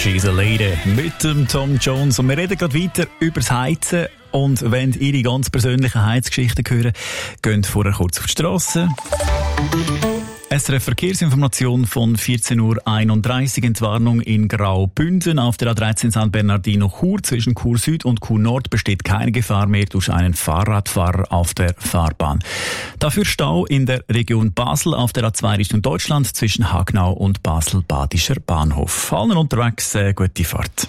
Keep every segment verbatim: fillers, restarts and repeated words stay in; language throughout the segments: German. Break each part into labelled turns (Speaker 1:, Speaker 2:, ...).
Speaker 1: She's a Lady mit dem Tom Jones. Und wir reden gerade weiter über das Heizen. Und wenn Ihre ganz persönlichen Heizgeschichten hören, gehen vorher kurz auf die Strasse. S R F Verkehrsinformation von vierzehn Uhr einunddreißig. Entwarnung in Graubünden. Auf der A dreizehn San Bernardino Chur zwischen Chur Süd und Chur Nord besteht keine Gefahr mehr durch einen Fahrradfahrer auf der Fahrbahn. Dafür Stau in der Region Basel auf der A zwei Richtung Deutschland zwischen Hagnau und Basel-Badischer Bahnhof. Allen unterwegs äh, gute Fahrt.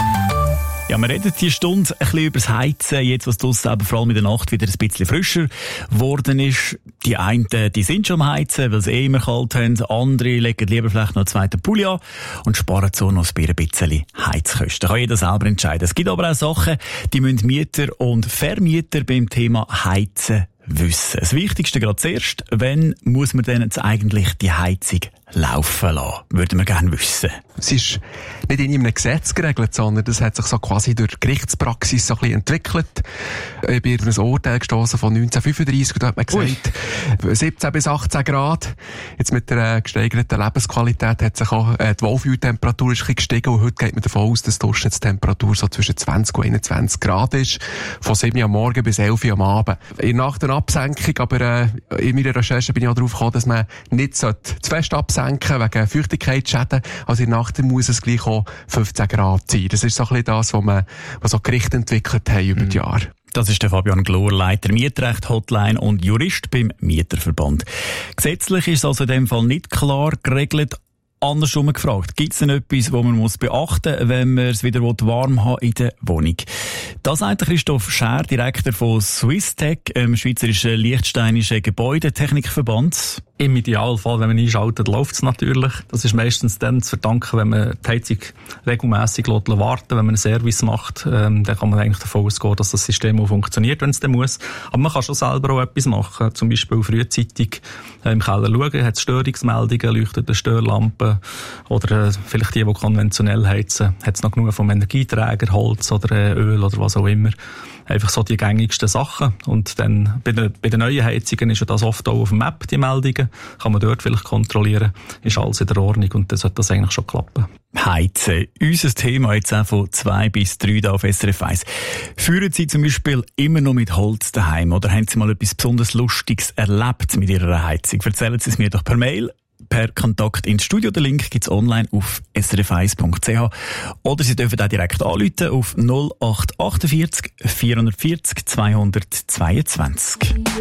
Speaker 1: Ja, wir reden diese Stunde ein bisschen über das Heizen, jetzt was draussen aber vor allem in der Nacht wieder ein bisschen frischer geworden ist. Die einen, die sind schon am Heizen, weil sie eh immer kalt haben. Andere legen lieber vielleicht noch einen zweiten Pulli an und sparen so noch ein bisschen Heizkosten. Kann jeder selber entscheiden. Es gibt aber auch Sachen, die müssen Mieter und Vermieter beim Thema Heizen wissen. Das Wichtigste gerade zuerst, wann muss man denn jetzt eigentlich die Heizung laufen lassen? Würden wir gerne wissen.
Speaker 2: Es ist nicht in einem Gesetz geregelt, sondern das hat sich so quasi durch die Gerichtspraxis so ein bisschen entwickelt. Ich bin auf ein Urteil gestossen von neunzehnhundertfünfunddreissig und da hat man gesagt, Ui. siebzehn bis achtzehn Grad. Jetzt mit der gesteigerten Lebensqualität hat sich auch äh, die Wohlfühltemperatur ist ein bisschen gestiegen und heute geht man davon aus, dass die Durchschnittstemperatur so zwischen zwanzig und einundzwanzig Grad ist. Von sieben Uhr am Morgen bis elf Uhr am Abend. Nach der Absenkung, aber äh, in meiner Recherche bin ich auch darauf gekommen, dass man nicht zu fest absenken wegen Feuchtigkeitsschäden. Also in der Nacht muss es gleich auch fünfzehn Grad sein. Das ist so ein bisschen das, was man, was so Gerichte entwickelt haben über die Jahre.
Speaker 1: Das ist der Fabian Glor, Leiter Mietrecht Hotline und Jurist beim Mieterverband. Gesetzlich ist es also in dem Fall nicht klar geregelt. Andersrum gefragt, gibt es denn etwas, was man muss beachten muss, wenn man es wieder warm haben in der Wohnung? Das sagt Christoph Schär, Direktor von Swisstech, dem schweizerischen liechtensteinischen Gebäudetechnikverband.
Speaker 3: Im Idealfall, wenn man einschaltet, läuft es natürlich. Das ist meistens dann zu verdanken, wenn man die Heizung regelmässig warten, wenn man einen Service macht, ähm, dann kann man eigentlich davon ausgehen, dass das System auch funktioniert, wenn es dann muss. Aber man kann schon selber auch etwas machen, zum Beispiel frühzeitig äh, im Keller schauen, hat es Störungsmeldungen, leuchtet eine Störlampe oder äh, vielleicht die, die konventionell heizen, hat es noch genug vom Energieträger, Holz oder äh, Öl oder was auch immer. Einfach so die gängigsten Sachen. Und dann bei den, bei den neuen Heizungen ist ja das oft auch auf dem App, die Meldungen. Kann man dort vielleicht kontrollieren, ist alles in der Ordnung und dann sollte das eigentlich schon klappen.
Speaker 1: Heizen. Unser Thema jetzt auch von zwei bis drei da auf S R F eins. Führen Sie zum Beispiel immer noch mit Holz daheim oder haben Sie mal etwas besonders Lustiges erlebt mit Ihrer Heizung? Erzählen Sie es mir doch per Mail. Per Kontakt ins Studio. Den Link gibt's online auf s r f eins punkt c h. Oder Sie dürfen auch direkt anrufen auf null acht achtundvierzig vierhundertvierzig zweihundertzweiundzwanzig.